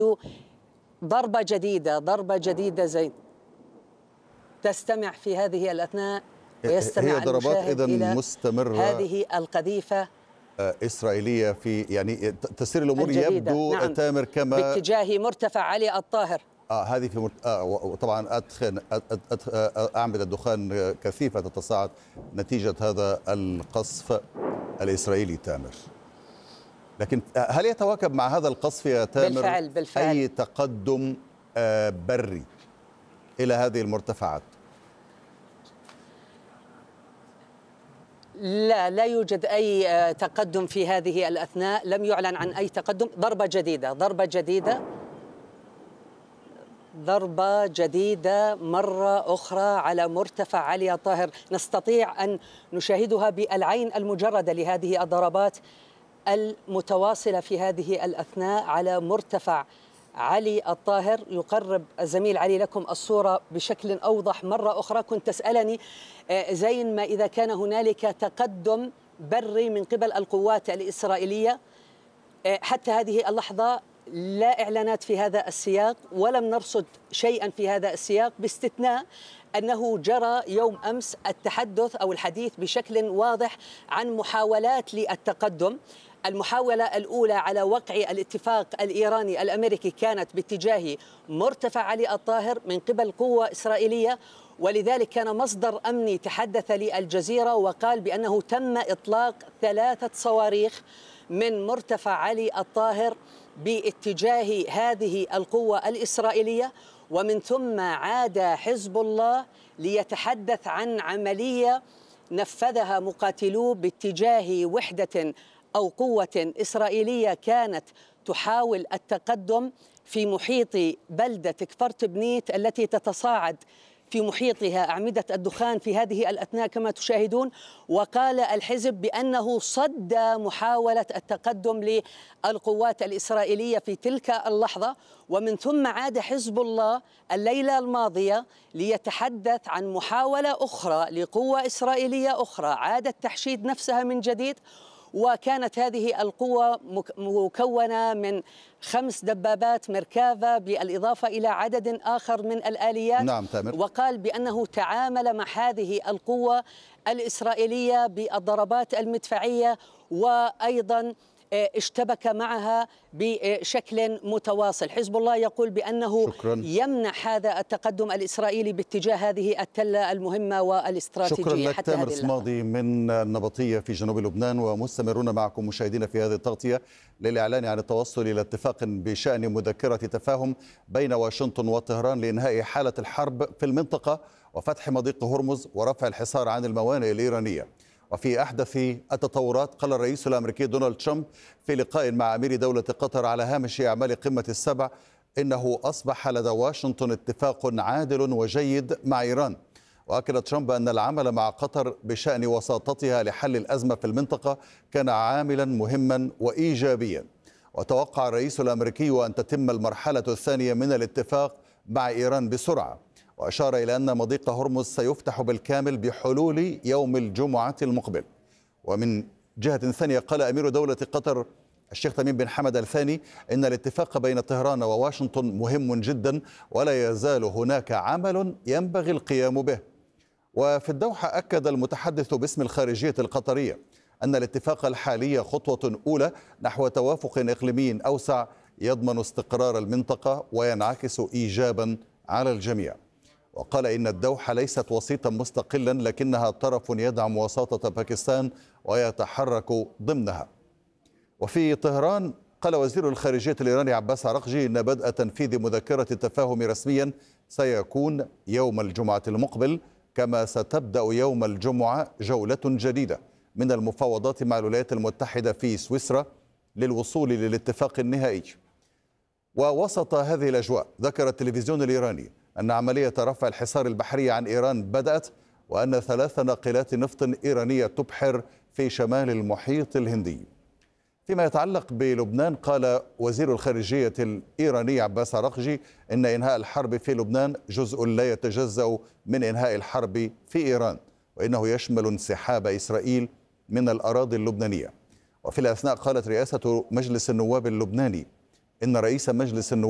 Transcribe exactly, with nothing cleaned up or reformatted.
ضربة جديدة ضربة جديدة زي تستمع في هذه الأثناء ويستمع هي ضربات المشاهد إذن إلى مستمرة هذه القذيفة إسرائيلية في يعني تسير الأمور الجديدة. يبدو نعم. تامر كما باتجاه مرتفع علي الطاهر. آه هذه في مرت... آه وطبعا أدخن أد... أد... أعمدة دخان كثيفة تتصاعد نتيجة هذا القصف الإسرائيلي تامر. لكن هل يتواكب مع هذا القصف يا تامر بالفعل بالفعل. أي تقدم آه بري إلى هذه المرتفعات؟ لا لا يوجد أي تقدم في هذه الأثناء، لم يعلن عن أي تقدم. ضربة جديدة ضربة جديدة ضربة جديدة مرة أخرى على مرتفع علي الطاهر، نستطيع أن نشاهدها بالعين المجردة لهذه الضربات المتواصلة في هذه الأثناء على مرتفع علي الطاهر. يقرب الزميل علي لكم الصورة بشكل أوضح مرة أخرى. كنت تسألني زين ما إذا كان هنالك تقدم بري من قبل القوات الإسرائيلية. حتى هذه اللحظة لا إعلانات في هذا السياق، ولم نرصد شيئا في هذا السياق، باستثناء أنه جرى يوم أمس التحدث أو الحديث بشكل واضح عن محاولات للتقدم. المحاولة الأولى على وقع الاتفاق الإيراني الأمريكي كانت باتجاه مرتفع علي الطاهر من قبل قوة إسرائيلية، ولذلك كان مصدر أمني تحدث للجزيرة وقال بأنه تم إطلاق ثلاثة صواريخ من مرتفع علي الطاهر باتجاه هذه القوة الإسرائيلية، ومن ثم عاد حزب الله ليتحدث عن عملية نفذها مقاتلوه باتجاه وحدة أو قوة إسرائيلية كانت تحاول التقدم في محيط بلدة كفرت بنيت التي تتصاعد في محيطها أعمدة الدخان في هذه الأثناء كما تشاهدون. وقال الحزب بأنه صد محاولة التقدم للقوات الإسرائيلية في تلك اللحظة، ومن ثم عاد حزب الله الليلة الماضية ليتحدث عن محاولة أخرى لقوة إسرائيلية أخرى عادت تحشيد نفسها من جديد، وكانت هذه القوة مكونة من خمس دبابات ميركافا بالإضافة إلى عدد آخر من الآليات. نعم تامر. وقال بأنه تعامل مع هذه القوة الإسرائيلية بالضربات المدفعية، وأيضا اشتبك معها بشكل متواصل. حزب الله يقول بأنه شكرا. يمنع هذا التقدم الإسرائيلي باتجاه هذه التلة المهمة والاستراتيجية. شكرا لك حتى تامر صمادي من النبطية في جنوب لبنان. ومستمرون معكم مشاهدينا في هذه التغطية للإعلان عن التوصل إلى اتفاق بشأن مذكرة تفاهم بين واشنطن وطهران لإنهاء حالة الحرب في المنطقة وفتح مضيق هرمز ورفع الحصار عن الموانئ الإيرانية. وفي أحدث التطورات قال الرئيس الأمريكي دونالد ترامب في لقاء مع أمير دولة قطر على هامش أعمال قمة السبع إنه أصبح لدى واشنطن اتفاق عادل وجيد مع إيران. وأكد ترامب أن العمل مع قطر بشأن وساطتها لحل الأزمة في المنطقة كان عاملا مهما وإيجابيا. وتوقع الرئيس الأمريكي أن تتم المرحلة الثانية من الاتفاق مع إيران بسرعة، وأشار إلى أن مضيق هرمز سيفتح بالكامل بحلول يوم الجمعة المقبل. ومن جهة ثانية قال أمير دولة قطر الشيخ تميم بن حمد الثاني إن الاتفاق بين طهران وواشنطن مهم جدا ولا يزال هناك عمل ينبغي القيام به. وفي الدوحة أكد المتحدث باسم الخارجية القطرية أن الاتفاق الحالي خطوة أولى نحو توافق إقليمي أوسع يضمن استقرار المنطقة وينعكس إيجابا على الجميع. وقال إن الدوحة ليست وسيطا مستقلا لكنها طرف يدعم وساطة باكستان ويتحرك ضمنها. وفي طهران قال وزير الخارجية الإيراني عباس عراقجي إن بدء تنفيذ مذكرة التفاهم رسميا سيكون يوم الجمعة المقبل، كما ستبدأ يوم الجمعة جولة جديدة من المفاوضات مع الولايات المتحدة في سويسرا للوصول للاتفاق النهائي. ووسط هذه الأجواء ذكر التلفزيون الإيراني أن عملية رفع الحصار البحري عن إيران بدأت، وأن ثلاث ناقلات نفط إيرانية تبحر في شمال المحيط الهندي. فيما يتعلق بلبنان قال وزير الخارجية الإيراني عباس عراقجي إن إنهاء الحرب في لبنان جزء لا يتجزأ من إنهاء الحرب في إيران، وإنه يشمل انسحاب إسرائيل من الأراضي اللبنانية. وفي الأثناء قالت رئاسة مجلس النواب اللبناني إن رئيس مجلس النواب